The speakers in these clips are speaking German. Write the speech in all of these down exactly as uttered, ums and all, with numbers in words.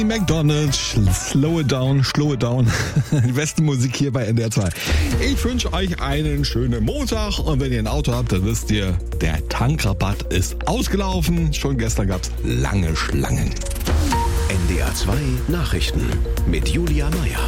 McDonald's, slow it down, slow it down. Die beste Musik hier bei N D R zwei. Ich wünsche euch einen schönen Montag und wenn ihr ein Auto habt, dann wisst ihr, der Tankrabatt ist ausgelaufen. Schon gestern gab es lange Schlangen. N D R zwei Nachrichten mit Julia Meyer.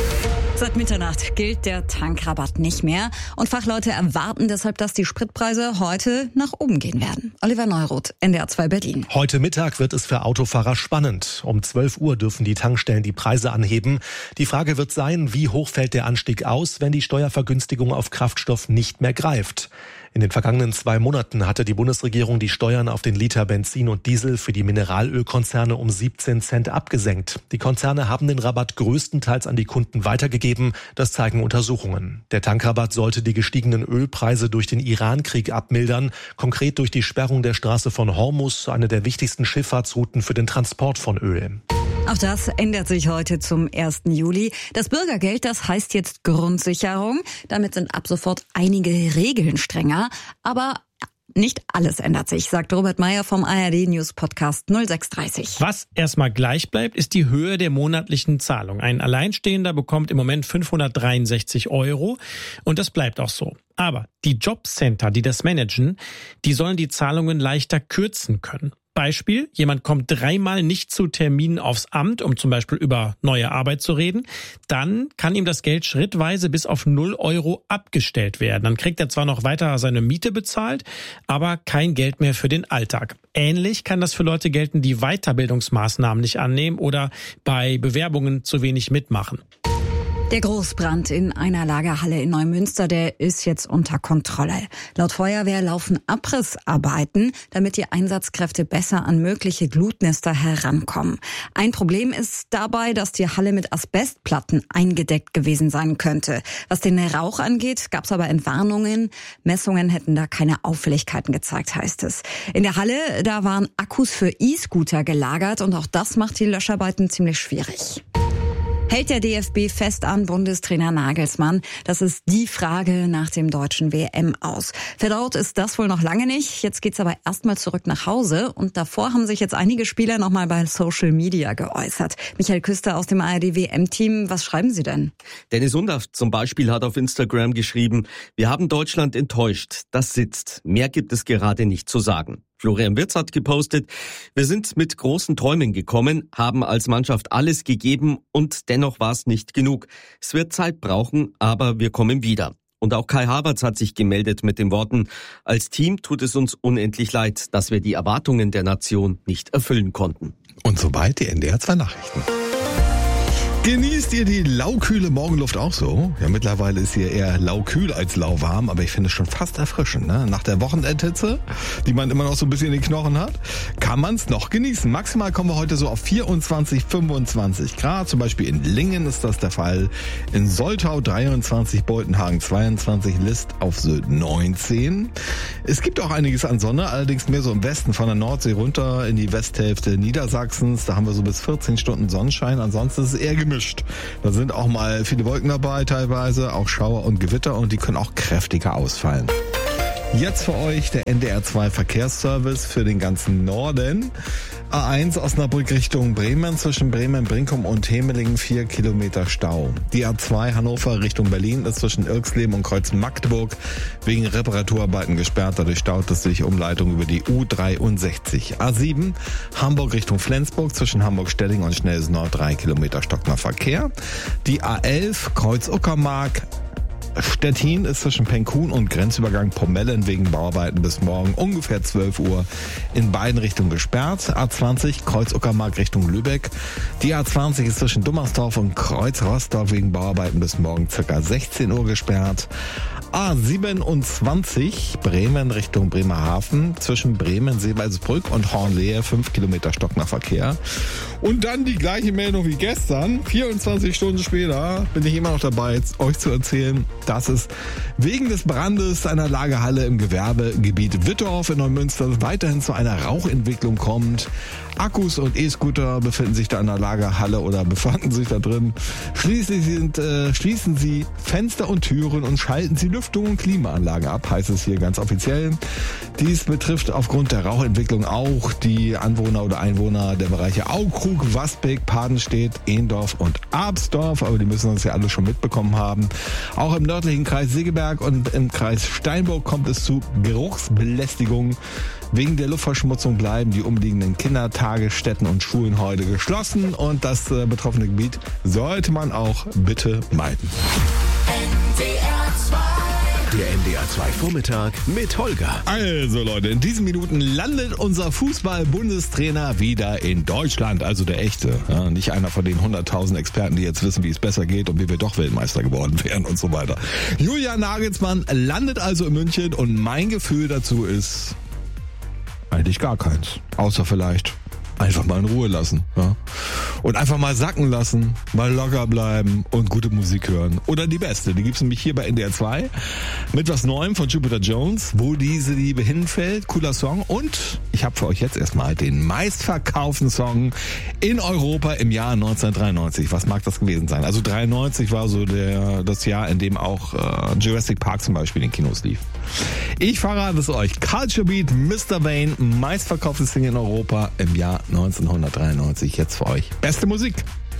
Seit Mitternacht gilt der Tankrabatt nicht mehr und Fachleute erwarten deshalb, dass die Spritpreise heute nach oben gehen werden. Oliver Neuroth, N D R zwei Berlin. Heute Mittag wird es für Autofahrer spannend. Um zwölf Uhr dürfen die Tankstellen die Preise anheben. Die Frage wird sein, wie hoch fällt der Anstieg aus, wenn die Steuervergünstigung auf Kraftstoff nicht mehr greift. In den vergangenen zwei Monaten hatte die Bundesregierung die Steuern auf den Liter Benzin und Diesel für die Mineralölkonzerne um siebzehn Cent abgesenkt. Die Konzerne haben den Rabatt größtenteils an die Kunden weitergegeben. Das zeigen Untersuchungen. Der Tankrabatt sollte die gestiegenen Ölpreise durch den Iran-Krieg abmildern, konkret durch die Sperrung der Straße von Hormuz, eine der wichtigsten Schifffahrtsrouten für den Transport von Öl. Auch das ändert sich heute zum ersten Juli. Das Bürgergeld, das heißt jetzt Grundsicherung. Damit sind ab sofort einige Regeln strenger. Aber nicht alles ändert sich, sagt Robert Meyer vom A R D News Podcast null sechs dreißig. Was erstmal gleich bleibt, ist die Höhe der monatlichen Zahlung. Ein Alleinstehender bekommt im Moment fünfhundertdreiundsechzig Euro und das bleibt auch so. Aber die Jobcenter, die das managen, die sollen die Zahlungen leichter kürzen können. Beispiel, jemand kommt dreimal nicht zu Terminen aufs Amt, um zum Beispiel über neue Arbeit zu reden. Dann kann ihm das Geld schrittweise bis auf null Euro abgestellt werden. Dann kriegt er zwar noch weiter seine Miete bezahlt, aber kein Geld mehr für den Alltag. Ähnlich kann das für Leute gelten, die Weiterbildungsmaßnahmen nicht annehmen oder bei Bewerbungen zu wenig mitmachen. Der Großbrand in einer Lagerhalle in Neumünster, der ist jetzt unter Kontrolle. Laut Feuerwehr laufen Abrissarbeiten, damit die Einsatzkräfte besser an mögliche Glutnester herankommen. Ein Problem ist dabei, dass die Halle mit Asbestplatten eingedeckt gewesen sein könnte. Was den Rauch angeht, gab es aber Entwarnungen. Messungen hätten da keine Auffälligkeiten gezeigt, heißt es. In der Halle, da waren Akkus für E-Scooter gelagert und auch das macht die Löscharbeiten ziemlich schwierig. Hält der D F B fest an Bundestrainer Nagelsmann? Das ist die Frage nach dem deutschen W M-Aus. Verdaut ist das wohl noch lange nicht. Jetzt geht's aber erstmal zurück nach Hause. Und davor haben sich jetzt einige Spieler nochmal bei Social Media geäußert. Michael Küster aus dem A R D W M-Team, was schreiben Sie denn? Dennis Undaff zum Beispiel hat auf Instagram geschrieben, wir haben Deutschland enttäuscht. Das sitzt. Mehr gibt es gerade nicht zu sagen. Florian Wirtz hat gepostet, wir sind mit großen Träumen gekommen, haben als Mannschaft alles gegeben und dennoch war es nicht genug. Es wird Zeit brauchen, aber wir kommen wieder. Und auch Kai Havertz hat sich gemeldet mit den Worten, als Team tut es uns unendlich leid, dass wir die Erwartungen der Nation nicht erfüllen konnten. Und soweit die N D R zwei Nachrichten. Genießt ihr die laukühle Morgenluft auch so? Ja, mittlerweile ist hier eher laukühl als lauwarm, aber ich finde es schon fast erfrischend, ne? Nach der Wochenendhitze, die man immer noch so ein bisschen in den Knochen hat, kann man es noch genießen. Maximal kommen wir heute so auf vierundzwanzig, fünfundzwanzig Grad. Zum Beispiel in Lingen ist das der Fall. In Soltau dreiundzwanzig, Boltenhagen zweiundzwanzig, List auf Sylt neunzehn. Es gibt auch einiges an Sonne, allerdings mehr so im Westen von der Nordsee runter in die Westhälfte Niedersachsens. Da haben wir so bis vierzehn Stunden Sonnenschein. Ansonsten ist es eher gemischt. Da sind auch mal viele Wolken dabei teilweise, auch Schauer und Gewitter und die können auch kräftiger ausfallen. Jetzt für euch der N D R zwei Verkehrsservice für den ganzen Norden. A eins Osnabrück Richtung Bremen, zwischen Bremen, Brinkum und Hemelingen vier Kilometer Stau. Die A zwei Hannover Richtung Berlin ist zwischen Irxleben und Kreuz Magdeburg wegen Reparaturarbeiten gesperrt. Dadurch staut es sich Umleitung über die U dreiundsechzig. A sieben Hamburg Richtung Flensburg, zwischen Hamburg-Stelling und Schnellsen Nord drei Kilometer stockender Verkehr. Die A elf Kreuz Uckermark Stettin ist zwischen Penkun und Grenzübergang Pomellen wegen Bauarbeiten bis morgen ungefähr zwölf Uhr in beiden Richtungen gesperrt. A zwanzig Kreuz Uckermark Richtung Lübeck. Die A zwanzig ist zwischen Dummersdorf und Kreuz Rostock wegen Bauarbeiten bis morgen ca. sechzehn Uhr gesperrt. A siebenundzwanzig Bremen Richtung Bremerhaven, zwischen Bremen, Seewaldsbrück und Hornlehe fünf Kilometer stockender Verkehr. Und dann die gleiche Meldung wie gestern, vierundzwanzig Stunden später bin ich immer noch dabei, euch zu erzählen, dass es wegen des Brandes einer Lagerhalle im Gewerbegebiet Wittorf in Neumünster weiterhin zu einer Rauchentwicklung kommt. Akkus und E-Scooter befinden sich da in der Lagerhalle oder befanden sich da drin. Schließlich sind, äh, schließen sie Fenster und Türen und schalten sie Lüftung und Klimaanlagen ab, heißt es hier ganz offiziell. Dies betrifft aufgrund der Rauchentwicklung auch die Anwohner oder Einwohner der Bereiche Aukrug, Wasbeck, Padenstedt, Ehendorf und Absdorf, aber die müssen das ja alle schon mitbekommen haben. Auch im nördlichen Kreis Segeberg und im Kreis Steinburg kommt es zu Geruchsbelästigung. Wegen der Luftverschmutzung bleiben die umliegenden Kindertagesstätten und Schulen heute geschlossen und das äh, betroffene Gebiet sollte man auch bitte meiden. Der N D R zwei Vormittag mit Holger. Also Leute, in diesen Minuten landet unser Fußball-Bundestrainer wieder in Deutschland, also der echte. Ja, nicht einer von den hunderttausend Experten, die jetzt wissen, wie es besser geht und wie wir doch Weltmeister geworden wären und so weiter. Julian Nagelsmann landet also in München und mein Gefühl dazu ist eigentlich gar keins. Außer vielleicht einfach mal in Ruhe lassen. Ja? Und einfach mal sacken lassen, mal locker bleiben und gute Musik hören. Oder die beste, die gibt's nämlich hier bei N D R zwei mit was Neuem von Jupiter Jones, Wo diese Liebe hinfällt. Cooler Song. Und ich habe für euch jetzt erstmal den meistverkauften Song in Europa im Jahr neunzehnhundertdreiundneunzig. Was mag das gewesen sein? Also dreiundneunzig war so der, das Jahr, in dem auch äh, Jurassic Park zum Beispiel in den Kinos lief. Ich verrate es euch. Culture Beat, Mister Vane, meistverkauftes Single in Europa im Jahr neunzehnhundertdreiundneunzig. Jetzt für euch. Beste Musik.